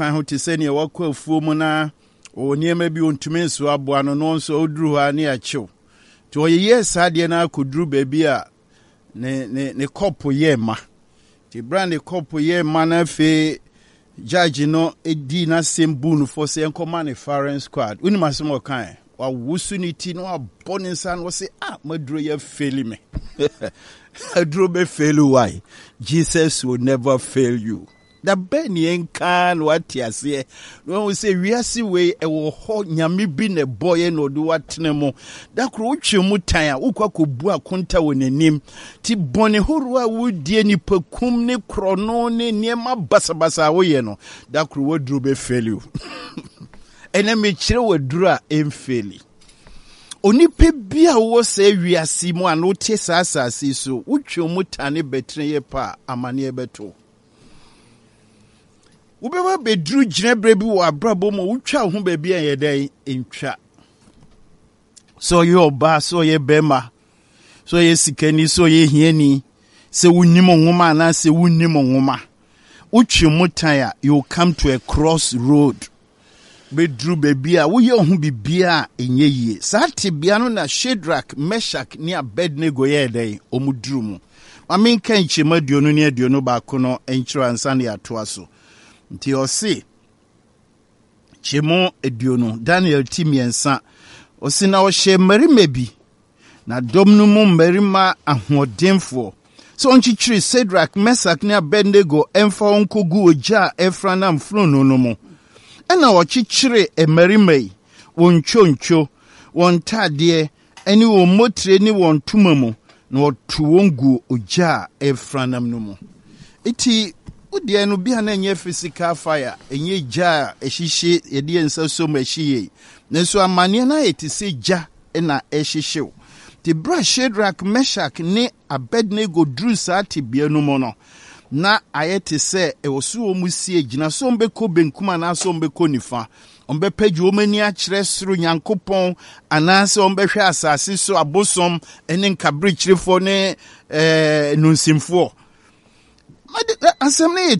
kwan ho te sɛ ne wakɔ afuo mu na o nneɛma bi ontumi nso aboa no no nso oduru ha ne akyew to oyeye saa de na akoduru baabi a ne kɔpo yɛ ma ti brand kɔpo yɛ ma na fe judge no edi na sembu no for say nkɔma ne firing squad unima asɛm ɔkan wa wusu ni ti no abɔ ne nsa no say maduro yɛ fail me aduro be fail why Jesus will never fail you. Da ben yen kan what ase no we say wiase we e wo ho nyame bi ne boy no do watene mo da kro wotwe mu tan a ukwakobu akonta wonanim ti bone horo a wodie ni pakum ne krono ne niema basabasa wo ye no da kro woduru be fail you ene me kire woduru a emfeli onipa bia wo se wiase mu ano te saasase so wotwe mu tane betre ye pa amane ebeto Ubeba bedru gyina brebi wo abrabo mo wutwa ho ba bia ye dan entwa so ye oba so ye bema so ye sikani so ye hiani se wunnim nwoma na se wunnim nwoma utwe mutaya you come to a crossroad bedru ba bia wo ye ho bibia enye yie sate bia no na Shadrach Meshach ni Abednego ye dan omudru mu mamen kan chema duonu ne aduonu ba ko no enkyiro ansa ne atoa so nti osi chemo eduonu Daniel timiensa osi na ohye marima bi na domnu mu marima ahodenfo so onchichiri Shadrach Meshach ne Abednego emfa onkogu oja efranam frono no mu ena ochichiri marima yi wonchoncho wontade eni wo motre ni wontumamu na otu wongu oja efranam no mu iti Udi no bia na nye physical fire enye ja ehihye yede ensa so mahie nenso amane na yetise ja na ehihye ti bra Shadrach Meshach ne Abednego dru sa tibia no mo no na ayete se ewoso omusie gina so mbeko benkuma na so mbeko nifa ombepaju omani a kire soro Nyankopon anase ombehwe asase so abosom ene nkabrichirefo ne nunsimfo Assembly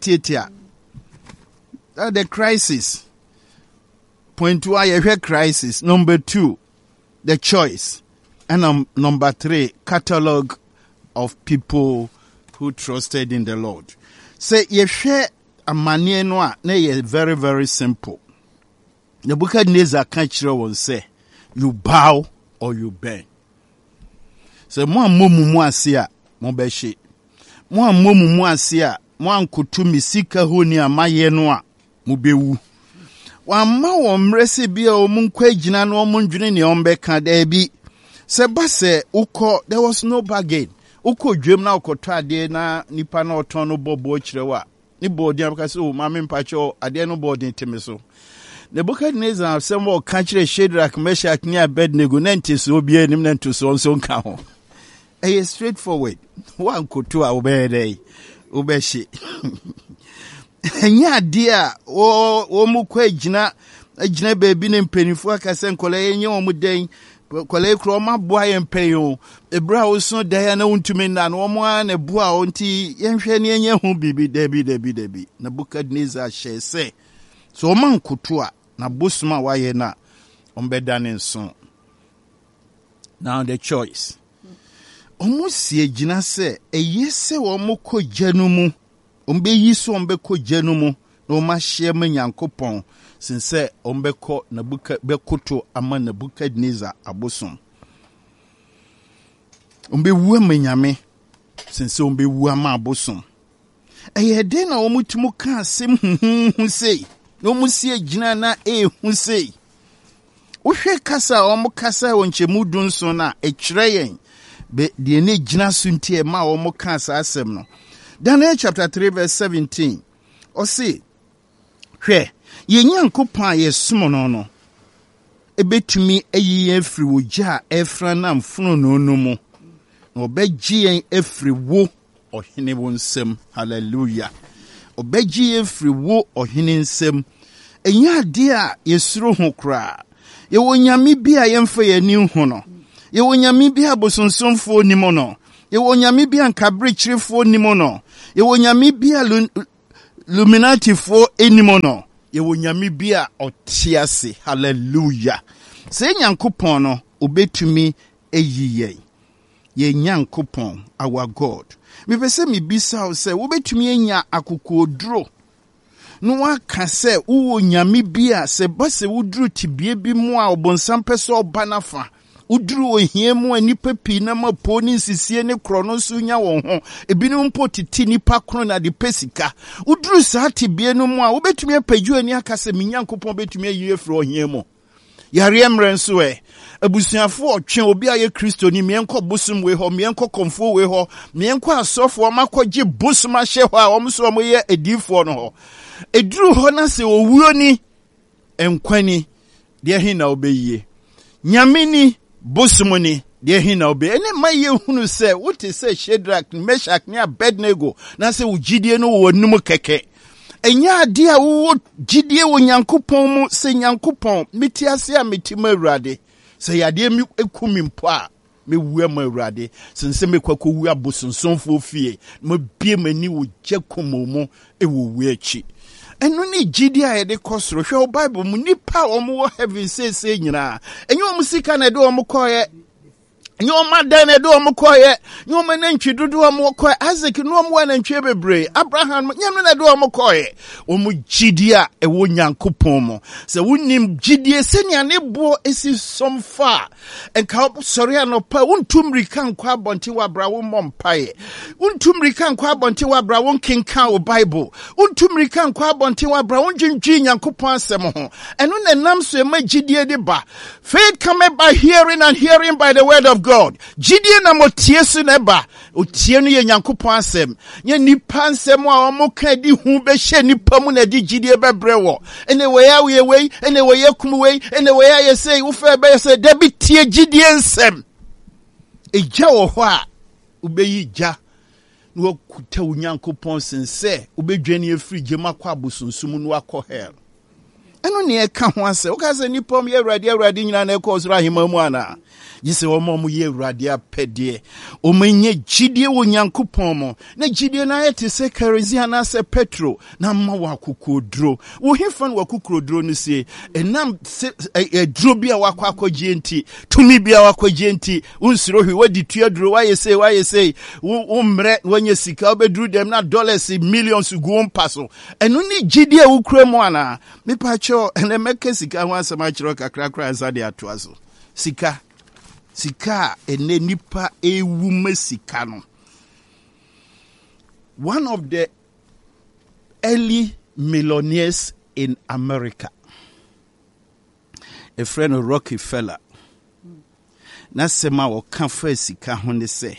the crisis. Point 1 crisis. Number 2, the choice. And number 3, catalog of people who trusted in the Lord. Say ye share a manie noa na ye very very simple. Nebuchadnezzar kanchiro won say you bow or you bend. So mo amomu ase a mo be hye. Mo amomu ase a mo ankotu misika honi amaye no a mo bewu. Wa ma wo mrese bia o mo nkwa agina no mo ndwene ne ombeka da bi. Se ba se ukọ there was no bargain. Ukọ dwem na ukoto ade na nipa na oton no bobo kirewa. Ni bodi abaka se o ma me mpacho ade no bodi nteme so. Nebuchadnezzar asem wo ka kire Shadrach Meshach ne Abednego na ntese obi anim na ntoso nso nka ho. Eye straightforward. One koto a obede obeshi. Enya dia o mu kwa agina baabi ne mpanifo akase nkole enye o mu den kwale kro ma boa ye mpanyo ebra wo so dan na wontumi na no mo a na boa onti yenhwe ne enye hu bibi debi Nebuchadnezzar she say so man koto a na bosuma wa ye na ombeda ne nso. Now the choice. Omusie gina se eyese wo moko ganu mu ombe yiso ombe ko ganu mu na o ma hye ma Nyankopon sinse ombe ko Nebuchadnezzar ama Nebuchadnezzar abosom ombe wu ma nyame sinse ombe wu ama abosom eye de na omutumu ka asem hu sei na omusie gina na hu sei wohwe kasa omukasa wonchemu dunso na ekire yen be de ne gina suntie ma wo mo ka asem no. Daniel chapter 3 verse 17 o say hwe ye Nyankopon yesom no ebetumi ayi afri wo gya efra na mfono no mu na obegye yen afri wo ohene wo nsem. Hallelujah. Obegye afri wo ohene nsem enya de a yesuro ho kra ye wonyame bi a yemfa yani hu no ye wonyame bi abosonsomfo nimo no ye wonyame bi ankabrechirefo nimo no ye wonyame bi Illuminati for animono. Ye wo nyame bi a otiase. Hallelujah. Se nyankopon no obetumi eyiye. Ye nyankopon our God. Me pese me bisa o se obetumi enya akokoduro. No waka se uwo nyame bi a se base wuduru tibie bi mu a obonsam pese obanafa. Uduru ohie mu anipa pi na mapo ni nsisie ne krono so nya won ho ebinom mpo titi nipa krono na de pesika uduru saa tibie no mu a wobetumi apaju ani akase minyankopon betumi ayi efro ohie mu yare emre nso abusuafo otwe obi aye Kristo ni mienko bosum we ho mienko komfo we ho mienko asofo makogye bosum ahye ho a omso omoye edifo no ho eduru ho na se owuo ni enkwani de hina obeyie nyamini bosumuni de hina obe ene maye hunu se wote se Shadrach Meshach ne Abednego na se ugidie no wo num keke enya ade a wo gidie wo nyankopon mu se nyankopon metiase a metima awurade se yade mi ekumi mpo a mewu am awurade sense mekwakowu abosonsonfo fie mo bie mani wo gyakomomo ewo achi enu ni gidi a yede kosoro hwe Bible mu nipa omo heaven say nyina enye omo sika na de omo koye enye omo dan na de omo koye enye omo nantwi dodo omo koye Isaac no omo nantwi bebre Abraham nyame na de omo koye omo gidi a ewo nyankopon mo se wonim gidi senia ne bo esi somfa enka sori anopa wontumrika nkwa abonte wa bra wo mompae wontumrika nkwa abonte wa bra won kenka o Bible wontumrika nkwa abonte wa bra won dwendwi nyankopon asem ho eno na nam so ema gidi de ba faith come by hearing and hearing by the word of God gidi na motie su na ba otie no ye nyankopon asem nye nipa asem a omoka di hu be hye nipa mu na di gidi bebre wo ene we ya we we ene we yakum we ene we ya say wo fa be say da bi tie gidi ensem eja wo ho a ubeyi ja no kuta unyankopon sense ubedwane efiri gema kwa abosunsum no akọ hell eno ne eka ho ase wo ka se nipom ye awurade nyina na ekọ soro ahema mu ana yise wo mo ye awurade apede o menye gidie wo nyankopon mo na gidie na yete se kerosene na se petro na ma wa kokodro wo hifan wa kokodro no se enam dro bia wa kwakogye enti tumi bia wa kwagye enti unsiro hwi wadi tuadro wa yese wo mre wanye sika obedru dem na dollars millions go mpaso eno ni gidie wo kura mo ana me pa cho ene meke sika ho asema chiro kakra azade atoazo sika ene nipa ewu mesika no. One of the early millionaires in America, a friend of Rockefeller, na sema wo kanfa sika ho ne se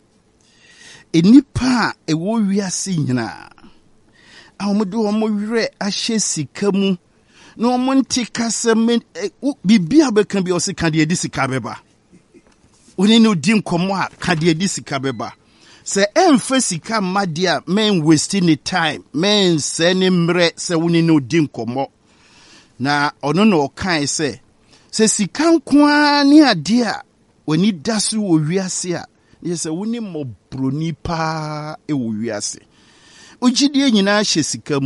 enipa ewo wiase nyina awodo omo wire ahye sika mu na omo ntika se bibia bekan bi o sika de edi sika beba oni no di nkomo a ka de edi sika beba se emfa sika madia men wasting the time men se ne mre se oni no di nkomo na ono no kan se sika nkoa ni ade a oni dasu wo wiase a yese woni mo broni pa e wo wiase ugidie nyina hye sikam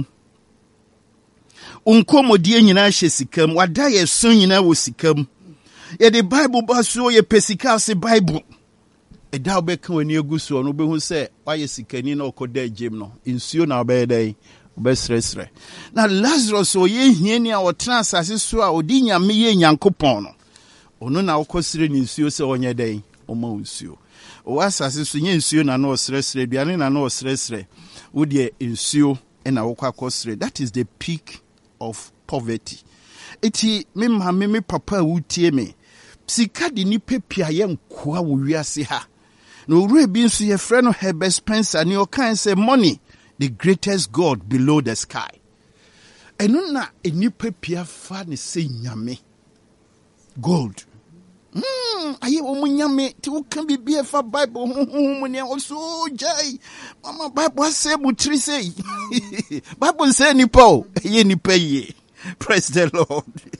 unkomodie nyina hye sikam wada ye so nyina wo sikam ye the Bible baso ye pesika se Bible e da obeka wani eguso no behu se waye sikani na okoda agem no insuo na obedai obesresre na Lazarus o ye hiani a otena asase so a odi nyame ye nyankopon no ono na okosire ni insuo se onye dai oma insuo o asase so nye insuo na no osresre duane na no osresre wo de insuo na wokwa kosire. That is the peak of poverty. Eti me papa wutie me sika de ni pepia ye nkoa wo wiase ha no ure bi nso ye frɛ no Herbert Spencer ni o kan say money the greatest god below the sky. Eno na eni pepia fa ne se nyame gold aye wo munyame ti wo kan bibia fa Bible hu ne o so jai mama Bible say butri say Bible say ni po ye ni peye. Praise the Lord.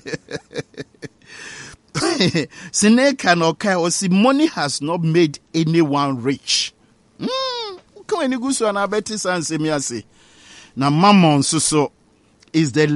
Seneca no kai o si money has not made anyone rich. Come any go so na beti sanse mi ase na mammon so is the